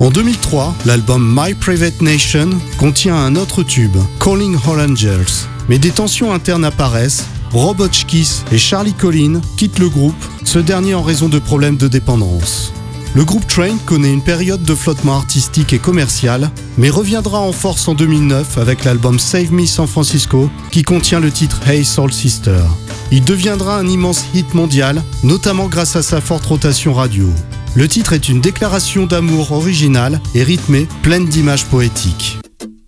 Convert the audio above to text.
En 2003, l'album My Private Nation contient un autre tube, Calling All Angels. Mais des tensions internes apparaissent, Rob Hotchkiss et Charlie Collins quittent le groupe, ce dernier en raison de problèmes de dépendance. Le groupe Train connaît une période de flottement artistique et commercial, mais reviendra en force en 2009 avec l'album Save Me San Francisco, qui contient le titre Hey Soul Sister. Il deviendra un immense hit mondial, notamment grâce à sa forte rotation radio. Le titre est une déclaration d'amour originale et rythmée, pleine d'images poétiques.